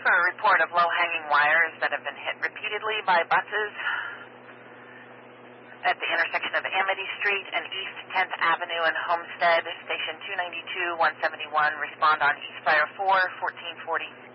for a report of low-hanging wires that have been hit repeatedly by buses at the intersection of Amity Street and East 10th Avenue and Homestead. Station 292, 171. Respond on Eastfire 4, 1440.